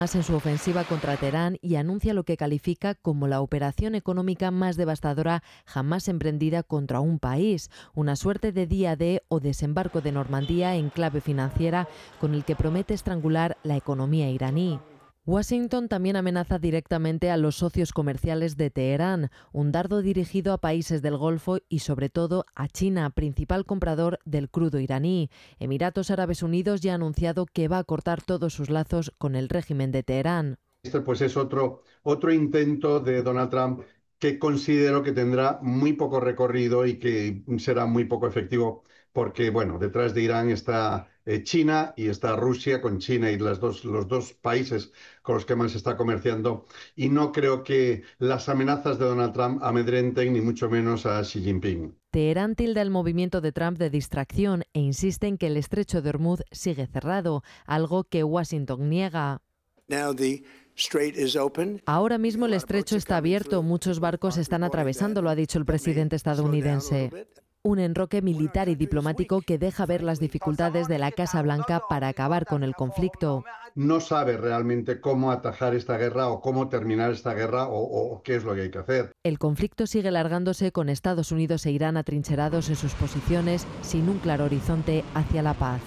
en su ofensiva contra Teherán y anuncia lo que califica como la operación económica más devastadora jamás emprendida contra un país, una suerte de día D o desembarco de Normandía en clave financiera con el que promete estrangular la economía iraní. Washington también amenaza directamente a los socios comerciales de Teherán, un dardo dirigido a países del Golfo y sobre todo a China, principal comprador del crudo iraní. Emiratos Árabes Unidos ya ha anunciado que va a cortar todos sus lazos con el régimen de Teherán. Este pues es otro intento de Donald Trump que considero que tendrá muy poco recorrido y que será muy poco efectivo porque, bueno, detrás de Irán está China y está Rusia con China y los dos países con los que más se está comerciando, y no creo que las amenazas de Donald Trump amedrenten ni mucho menos a Xi Jinping. Teherán tilda el movimiento de Trump de distracción e insiste en que el estrecho de Hormuz sigue cerrado, algo que Washington niega. Ahora mismo el estrecho está abierto, muchos barcos están atravesándolo, ha dicho el presidente estadounidense. Un enroque militar y diplomático que deja ver las dificultades de la Casa Blanca para acabar con el conflicto. No sabe realmente cómo atajar esta guerra o cómo terminar esta guerra o qué es lo que hay que hacer. El conflicto sigue alargándose con Estados Unidos e Irán atrincherados en sus posiciones sin un claro horizonte hacia la paz.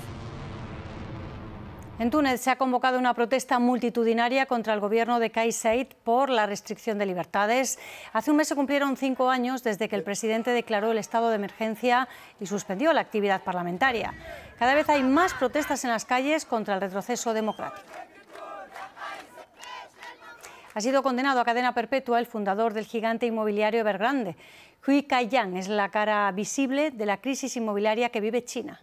En Túnez se ha convocado una protesta multitudinaria contra el gobierno de Kais Saied por la restricción de libertades. Hace un mes se cumplieron 5 años desde que el presidente declaró el estado de emergencia y suspendió la actividad parlamentaria. Cada vez hay más protestas en las calles contra el retroceso democrático. Ha sido condenado a cadena perpetua el fundador del gigante inmobiliario Evergrande. Hui Kai-yang es la cara visible de la crisis inmobiliaria que vive China.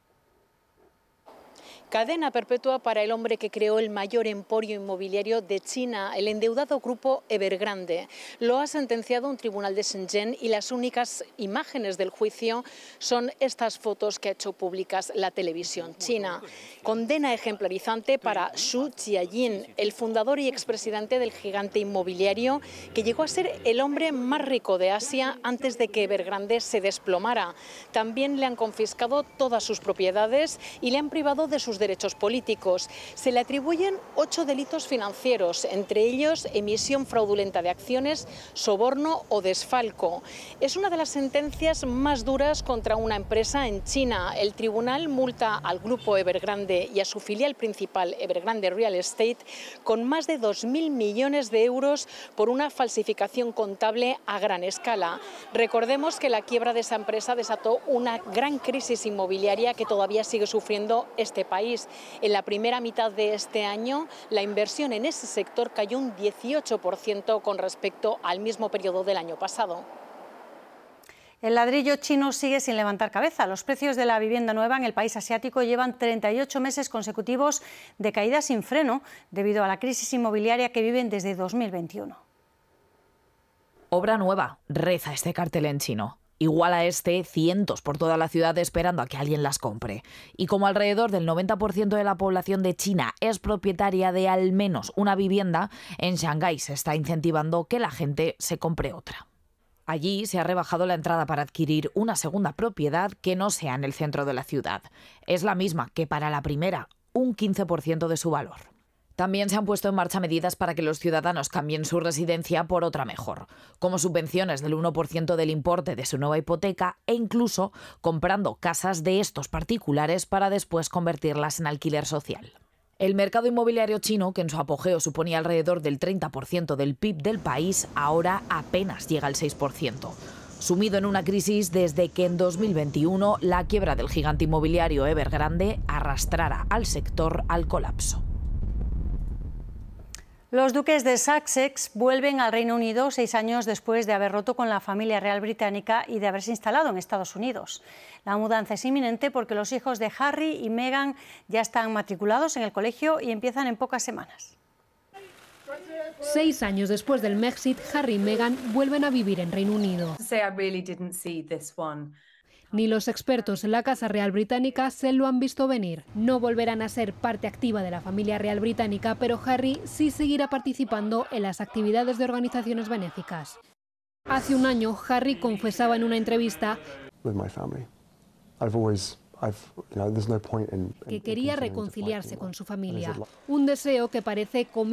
Cadena perpetua para el hombre que creó el mayor emporio inmobiliario de China, el endeudado grupo Evergrande. Lo ha sentenciado un tribunal de Shenzhen y las únicas imágenes del juicio son estas fotos que ha hecho públicas la televisión china. Condena ejemplarizante para Xu Jiayin, el fundador y expresidente del gigante inmobiliario, que llegó a ser el hombre más rico de Asia antes de que Evergrande se desplomara. También le han confiscado todas sus propiedades y le han privado de sus derechos políticos. Se le atribuyen 8 delitos financieros, entre ellos emisión fraudulenta de acciones, soborno o desfalco. Es una de las sentencias más duras contra una empresa en China. El tribunal multa al grupo Evergrande y a su filial principal, Evergrande Real Estate, con más de 2.000 millones de euros por una falsificación contable a gran escala. Recordemos que la quiebra de esa empresa desató una gran crisis inmobiliaria que todavía sigue sufriendo este país. En la primera mitad de este año, la inversión en ese sector cayó un 18% con respecto al mismo periodo del año pasado. El ladrillo chino sigue sin levantar cabeza. Los precios de la vivienda nueva en el país asiático llevan 38 meses consecutivos de caída sin freno debido a la crisis inmobiliaria que viven desde 2021. Obra nueva, reza este cartel en chino. Igual a este, cientos por toda la ciudad esperando a que alguien las compre. Y como alrededor del 90% de la población de China es propietaria de al menos una vivienda, en Shanghái se está incentivando que la gente se compre otra. Allí se ha rebajado la entrada para adquirir una segunda propiedad que no sea en el centro de la ciudad. Es la misma que para la primera, un 15% de su valor. También se han puesto en marcha medidas para que los ciudadanos cambien su residencia por otra mejor, como subvenciones del 1% del importe de su nueva hipoteca e incluso comprando casas de estos particulares para después convertirlas en alquiler social. El mercado inmobiliario chino, que en su apogeo suponía alrededor del 30% del PIB del país, ahora apenas llega al 6%. Sumido en una crisis desde que en 2021 la quiebra del gigante inmobiliario Evergrande arrastrara al sector al colapso. Los duques de Sussex vuelven al Reino Unido 6 años después de haber roto con la familia real británica y de haberse instalado en Estados Unidos. La mudanza es inminente porque los hijos de Harry y Meghan ya están matriculados en el colegio y empiezan en pocas semanas. 6 años después del Brexit, Harry y Meghan vuelven a vivir en Reino Unido. Ni los expertos en la Casa Real Británica se lo han visto venir. No volverán a ser parte activa de la familia real británica, pero Harry sí seguirá participando en las actividades de organizaciones benéficas. Hace un año, Harry confesaba en una entrevista que quería reconciliarse con su familia, un deseo que parece